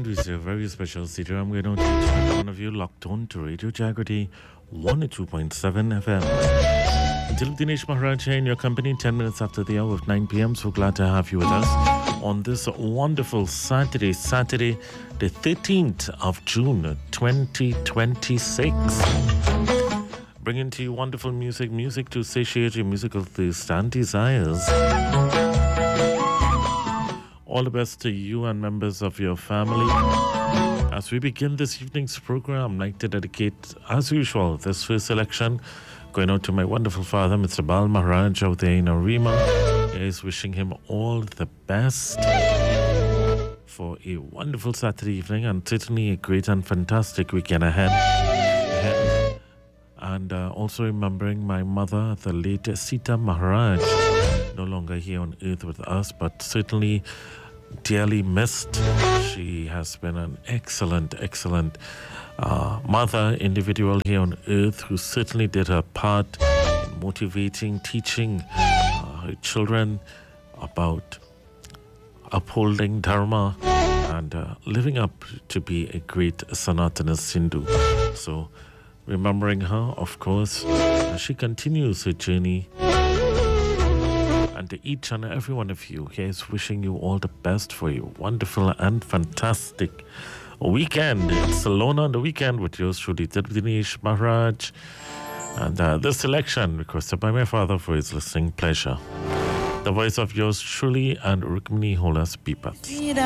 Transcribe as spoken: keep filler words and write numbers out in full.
is a very special city. I'm going to teach one of you locked on to Radio Jagrati one oh two point seven F M. Until Dinesh Maharaj here in your company, ten minutes after the hour of nine p.m. So glad to have you with us on this wonderful Saturday, Saturday, the thirteenth of June, twenty twenty-six. Bringing to you wonderful music, music to satiate your musical thirst and desires. All the best to you and members of your family. As we begin this evening's program, I'd like to dedicate, as usual, this first selection going out to my wonderful father, Mister Bal Maharaj, out there in Arima. Is wishing him all the best for a wonderful Saturday evening and certainly a great and fantastic weekend ahead. ahead. And uh, also remembering my mother, the late Sita Maharaj, no longer here on earth with us, but certainly dearly missed. She has been an excellent, excellent uh, mother, individual here on earth who certainly did her part in motivating, teaching uh, her children about upholding Dharma and uh, living up to be a great Sanatanist Hindu. So, remembering her, of course, as she continues her journey. And to each and every one of you, here's wishing you all the best for your wonderful and fantastic weekend. It's Salona on the weekend with yours truly, Dinesh Maharaj. And uh, this selection requested by my father for his listening pleasure. The voice of yours truly and Rukmini Holas Pipat.